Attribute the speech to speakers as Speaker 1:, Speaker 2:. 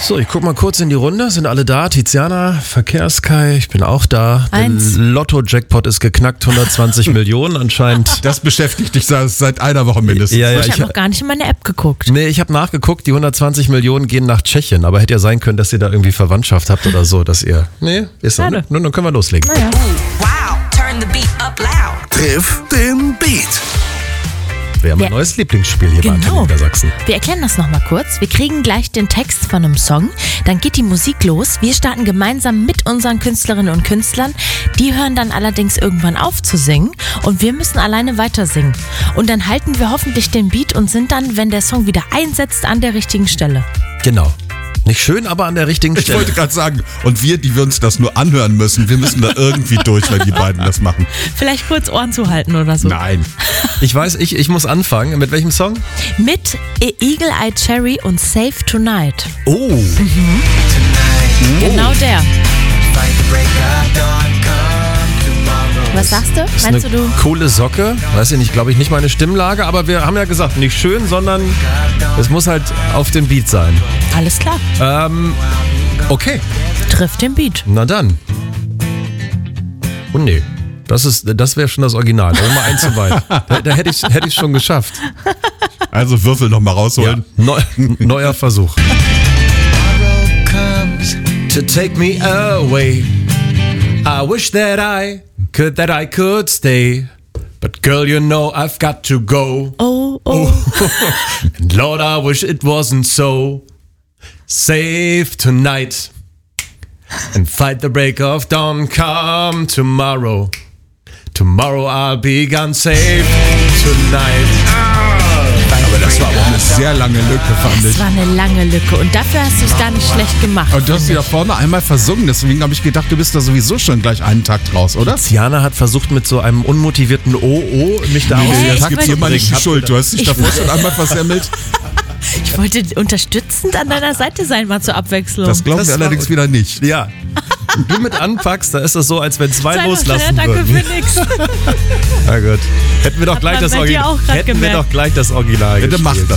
Speaker 1: So, ich guck mal kurz in die Runde. Sind alle da? Tiziana, Verkehrskai, ich bin auch da. Der Lotto-Jackpot ist geknackt, 120 Millionen anscheinend.
Speaker 2: Das beschäftigt dich seit einer Woche mindestens.
Speaker 1: Ja,
Speaker 3: Ich habe noch gar nicht in meine App geguckt.
Speaker 1: Nee, ich habe nachgeguckt, die 120 Millionen gehen nach Tschechien, aber hätte ja sein können, dass ihr da irgendwie Verwandtschaft habt oder so, dass ihr... Nee, ist ja, nun dann können wir loslegen.
Speaker 3: Naja.
Speaker 4: Wow, turn the beat up loud.
Speaker 5: Triff den Beat.
Speaker 1: Wir haben ein neues Lieblingsspiel hier bei Antenne Niedersachsen.
Speaker 3: Wir erklären das nochmal kurz. Wir kriegen gleich den Text von einem Song, dann geht die Musik los. Wir starten gemeinsam mit unseren Künstlerinnen und Künstlern. Die hören dann allerdings irgendwann auf zu singen und wir müssen alleine weiter singen. Und dann halten wir hoffentlich den Beat und sind dann, wenn der Song wieder einsetzt, an der richtigen Stelle.
Speaker 1: Genau. Nicht schön, aber an der richtigen
Speaker 2: Ich
Speaker 1: Stelle.
Speaker 2: wollte gerade sagen, und wir, die wir uns das nur anhören müssen, wir müssen da irgendwie durch, wenn die beiden das machen.
Speaker 3: Vielleicht kurz Ohren zuhalten oder so.
Speaker 2: Nein.
Speaker 1: Ich weiß, ich muss anfangen. Mit welchem Song?
Speaker 3: Mit Eagle Eye Cherry und Save Tonight.
Speaker 1: Oh.
Speaker 3: Genau der. Was sagst du?
Speaker 1: Das ist
Speaker 3: Meinst
Speaker 1: eine
Speaker 3: du?
Speaker 1: coole Socke. Weiß ich nicht, glaube ich, nicht meine Stimmlage, aber wir haben ja gesagt, nicht schön, sondern es muss halt auf dem Beat sein.
Speaker 3: Alles klar.
Speaker 1: Okay,
Speaker 3: Trifft den Beat.
Speaker 1: na dann. Oh nee, das wäre schon das Original. Das ist mal eins zu weit. Da hätte ich schon geschafft.
Speaker 2: Also Würfel noch mal rausholen.
Speaker 1: Neuer Versuch. To take me away. I wish that I could stay. But girl, you know I've got to go.
Speaker 3: Oh.
Speaker 1: And Lord, I wish it wasn't so. Save tonight and fight the break of dawn. Come tomorrow. Tomorrow I'll be gone. Save tonight.
Speaker 2: Aber das war auch eine sehr lange Lücke, fand
Speaker 3: Das
Speaker 2: ich.
Speaker 3: war eine lange Lücke und dafür hast du es gar nicht schlecht gemacht.
Speaker 2: Und du hast sie da vorne einmal versungen, deswegen habe ich gedacht, du bist da sowieso schon gleich einen Takt raus, oder?
Speaker 1: Tiziana hat versucht mit so einem unmotivierten Oh, mich da
Speaker 3: Hey,
Speaker 2: Das gibt
Speaker 3: ich
Speaker 2: dir mal nicht die
Speaker 1: Habt ihr
Speaker 2: Schuld. Du hast dich davor schon einmal versemmelt.
Speaker 3: Ich wollte unterstützend an deiner Seite sein, mal zur Abwechslung.
Speaker 2: Das glauben
Speaker 1: Das
Speaker 2: wir
Speaker 1: war-
Speaker 2: allerdings wieder nicht.
Speaker 1: Ja. Wenn du mit anpackst, da ist das so, als wenn zwei
Speaker 3: Sei
Speaker 1: loslassen
Speaker 3: danke
Speaker 1: würden.
Speaker 3: für nix.
Speaker 1: Na gut. Hätten wir doch gleich
Speaker 3: man
Speaker 1: das
Speaker 3: bei dir
Speaker 1: Original.
Speaker 3: auch grad
Speaker 1: Hätten wir
Speaker 3: gemerkt.
Speaker 1: doch gleich das Original
Speaker 2: Bitte
Speaker 1: gespielt.
Speaker 2: mach das.